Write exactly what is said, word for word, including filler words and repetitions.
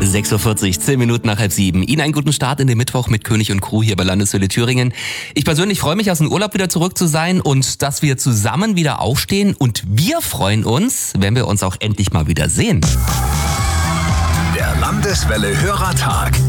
sechs Uhr vierzig, zehn Minuten nach halb sieben. Ihnen einen guten Start in den Mittwoch mit König und Crew hier bei Landeshöhle Thüringen. Ich persönlich freue mich, aus dem Urlaub wieder zurück zu sein und dass wir zusammen wieder aufstehen. Und wir freuen uns, wenn wir uns auch endlich mal wieder sehen. Der Landeswelle Hörertag.